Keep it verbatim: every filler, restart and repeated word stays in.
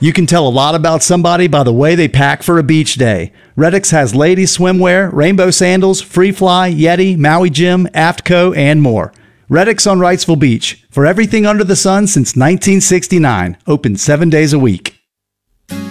You can tell a lot about somebody by the way they pack for a beach day. Reddix has ladies swimwear, rainbow sandals, Free Fly, Yeti, Maui Jim, Aftco, and more. Reddix on Wrightsville Beach. For everything under the sun since nineteen sixty-nine. Open seven days a week.